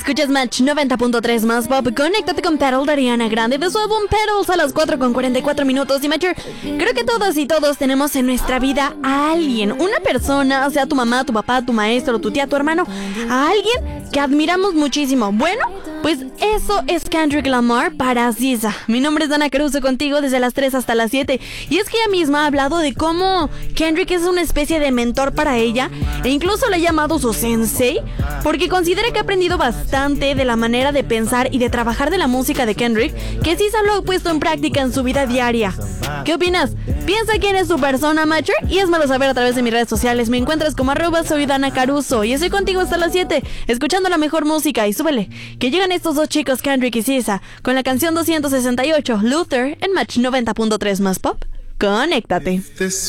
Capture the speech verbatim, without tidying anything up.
Escuchas Match noventa punto tres más pop. Conéctate con Pedal de Ariana Grande de su álbum Pedals a las cuatro con cuarenta y cuatro minutos. Y Matcher, creo que todas y todos tenemos en nuestra vida a alguien, una persona, sea tu mamá, tu papá, tu maestro, tu tía, tu hermano, a alguien que admiramos muchísimo. Bueno, pues eso es Kendrick Lamar para Ziza. Mi nombre es Dana Caruso, contigo desde las tres hasta las siete. Y es que ella misma ha hablado de cómo Kendrick es una especie de mentor para ella, e incluso le ha llamado su sensei, porque considera que ha aprendido bastante de la manera de pensar y de trabajar de la música de Kendrick, que Ziza lo ha puesto en práctica en su vida diaria. ¿Qué opinas? Piensa quién es tu persona, Matcher, y házmelo saber a través de mis redes sociales. Me encuentras como arroba soy Dana Caruso, y estoy contigo hasta las siete, escuchando la mejor música. Y súbele, que llegan estos dos chicos, Kendrick y Ziza, con la canción doscientos sesenta y ocho, Luther, en Match noventa punto tres más pop. Conéctate.